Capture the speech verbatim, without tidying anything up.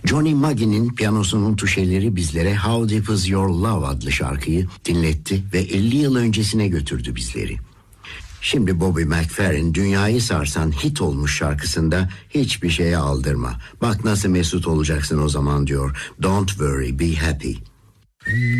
Johnny Maggie'nin piyanosunun tuşeleri bizlere How Deep Is Your Love adlı şarkıyı dinletti ve elli yıl öncesine götürdü bizleri. Şimdi Bobby McFerrin dünyayı sarsan hit olmuş şarkısında hiçbir şeye aldırma. Bak nasıl mesut olacaksın o zaman diyor. Don't worry, be happy.